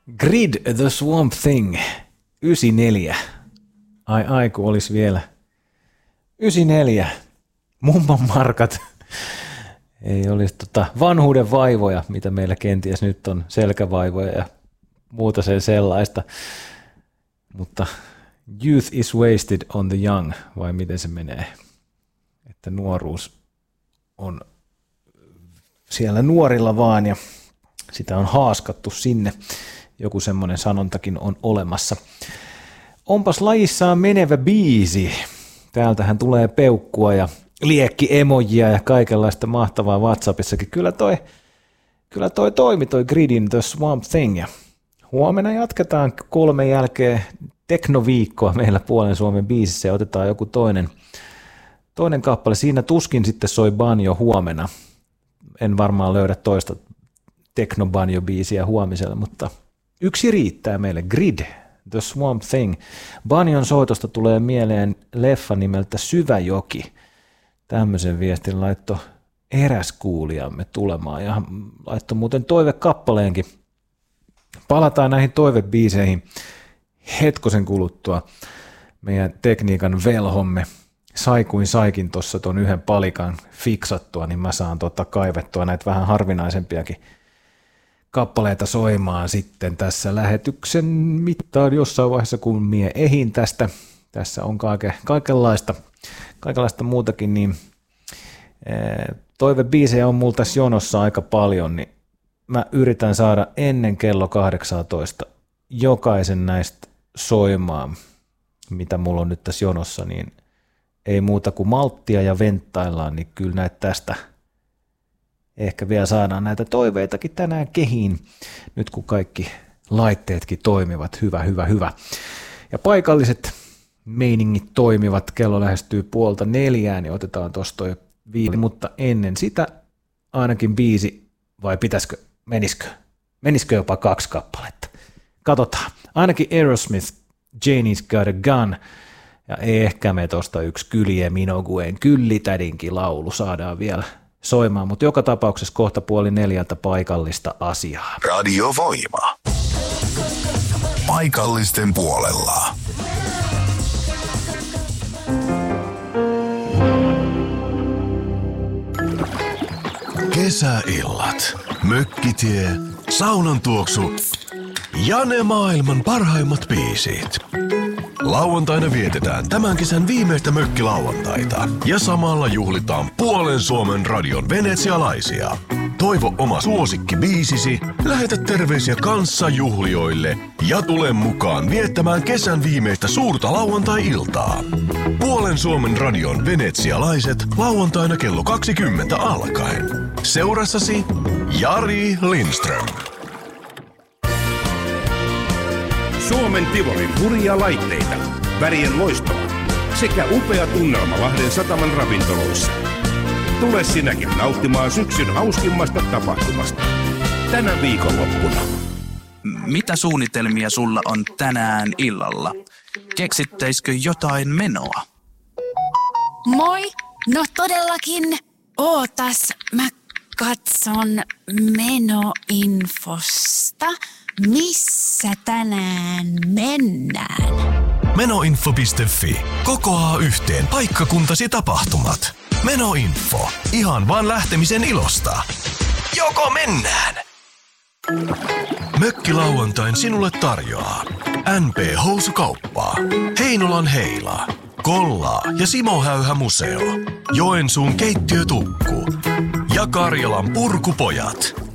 Grid the Swamp Thing 94. Ai kun olisi vielä 94. Mumman markat. Ei olisi vanhuuden vaivoja, mitä meillä kenties nyt on, selkävaivoja ja muuta sen sellaista. Mutta youth is wasted on the young, vai miten se menee? Että nuoruus on siellä nuorilla vaan ja sitä on haaskattu sinne. Joku semmoinen sanontakin on olemassa. Onpas lajissaan menevä biisi. Täältähän tulee peukkua ja liekki-emojia ja kaikenlaista mahtavaa WhatsAppissakin. Kyllä toi toimi toi Gridin The Swamp Thing. Ja huomenna jatketaan 3 jälkeen teknoviikkoa meillä Puolen Suomen biisissä ja otetaan joku toinen kappale. Siinä tuskin sitten soi banjo huomenna. En varmaan löydä toista teknobanjo-biisiä huomiselle, mutta yksi riittää meille. Grid, The Swamp Thing. Banjon soitosta tulee mieleen leffa nimeltä Syväjoki. Tämmöisen viestin laittoi eräs kuulijamme tulemaan ja laittoi muuten toivekappaleenkin. Palataan näihin toivebiiseihin hetkosen kuluttua. Meidän tekniikan velhomme saikin tuossa ton yhden palikan fiksattua, niin mä saan kaivettua näitä vähän harvinaisempiakin kappaleita soimaan sitten tässä lähetyksen mittaan jossain vaiheessa, kun mie ehin tästä. Tässä on kaikenlaista muutakin, niin toivebiisejä on mulla tässä jonossa aika paljon, niin mä yritän saada ennen kello 18 jokaisen näistä soimaan, mitä mulla on nyt tässä jonossa, niin ei muuta kuin malttia ja venttaillaan, niin kyllä näitä tästä ehkä vielä saadaan näitä toiveitakin tänään kehiin, nyt kun kaikki laitteetkin toimivat. Hyvä. Ja paikalliset meiningit toimivat, kello lähestyy 3:30, niin otetaan tuosta toi viisi, mutta ennen sitä ainakin biisi, vai menisikö jopa 2 kappaletta? Katsotaan, ainakin Aerosmith, Janie's Got a Gun, ja ehkä me tuosta yksi Kylie Minoguen Kyllitädinkin laulu saadaan vielä soimaan, mutta joka tapauksessa kohta 3:30 paikallista asiaa. Radio Voima. Paikallisten puolella. Kesäillat, mökkitie, saunan tuoksu ja ne maailman parhaimmat biisit. Lauantaina vietetään tämän kesän viimeistä mökkilauantaita ja samalla juhlitaan Puolen Suomen radion venetsialaisia. Toivo oma suosikkibiisisi, lähetä terveisiä kanssajuhlijoille ja tule mukaan viettämään kesän viimeistä suurta lauantai-iltaa. Puolen Suomen radion venetsialaiset lauantaina kello 20 alkaen. Seurassasi Jari Lindström. Suomen Tivolin hurjia laitteita, värien loistava sekä upea tunnelma Lahden sataman ravintoloissa. Tule sinäkin nauttimaan syksyn hauskimmasta tapahtumasta. Tänä viikonloppuna. Mitä suunnitelmia sulla on tänään illalla? Keksittäisikö jotain menoa? Moi! No todellakin. Ootas, mä katson menoinfosta. Missä tänään mennään? Menoinfo.fi kokoaa yhteen paikkakuntasi tapahtumat. Menoinfo. Ihan vaan lähtemisen ilosta. Joko mennään? Mökkilauantain sinulle tarjoaa NP Housukauppaa, Heinolan Heila, Kollaa ja Simo Häyhä Museo, Joensuun Keittiötukku ja Karjalan Purkupojat.